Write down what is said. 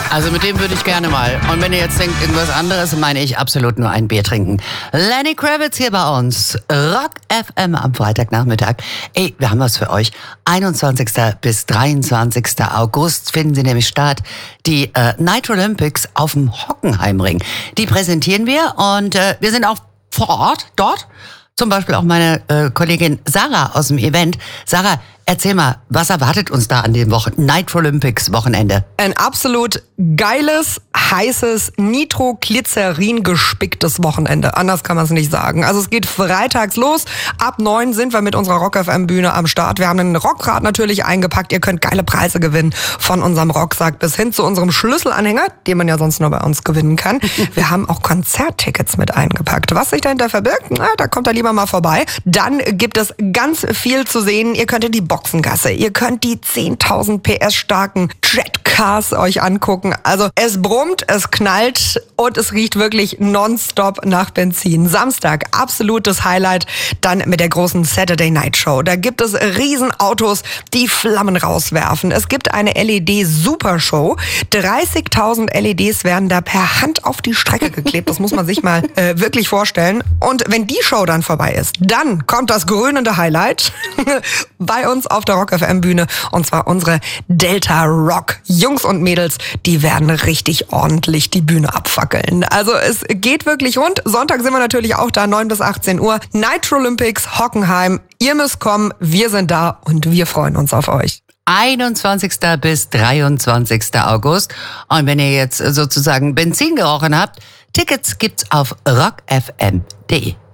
Also mit dem würde ich gerne mal. Und wenn ihr jetzt denkt, irgendwas anderes, meine ich absolut nur ein Bier trinken. Lenny Kravitz hier bei uns. Rock FM am Freitagnachmittag. Ey, wir haben was für euch. 21. bis 23. August finden sie nämlich statt. Die Night Olympics auf dem Hockenheimring. Die präsentieren wir und wir sind auch vor Ort dort. Zum Beispiel auch meine Kollegin Sarah aus dem Event. Sarah, erzähl mal, was erwartet uns da an dem Night Olympics Wochenende? Ein absolut geiles, heißes, Nitroglycerin gespicktes Wochenende. Anders kann man es nicht sagen. Also es geht freitags los. Ab 9 sind wir mit unserer Rock FM Bühne am Start. Wir haben einen Rockrad natürlich eingepackt. Ihr könnt geile Preise gewinnen. Von unserem Rucksack bis hin zu unserem Schlüsselanhänger, den man ja sonst nur bei uns gewinnen kann. Wir haben auch Konzerttickets mit eingepackt. Was sich dahinter verbirgt, da kommt ihr lieber mal vorbei. Dann gibt es ganz viel zu sehen. Ihr könnt in die Boxengasse. Ihr könnt die 10.000 PS starken Jetcars euch angucken. Also es brummt, es knallt und es riecht wirklich nonstop nach Benzin. Samstag, absolutes Highlight, dann mit der großen Saturday Night Show. Da gibt es Riesenautos, die Flammen rauswerfen. Es gibt eine LED-Supershow. 30.000 LEDs werden da per Hand auf die Strecke geklebt. Das muss man sich mal wirklich vorstellen. Und wenn die Show dann vorbei ist, dann kommt das grünende Highlight bei uns auf der Rock FM Bühne, und zwar unsere Delta Rock. Jungs und Mädels, die werden richtig ordentlich die Bühne abfackeln. Also es geht wirklich rund. Sonntag sind wir natürlich auch da, 9 bis 18 Uhr. Night Olympics, Hockenheim. Ihr müsst kommen, wir sind da und wir freuen uns auf euch. 21. bis 23. August. Und wenn ihr jetzt sozusagen Benzin gerochen habt, Tickets gibt's auf rockfm.de.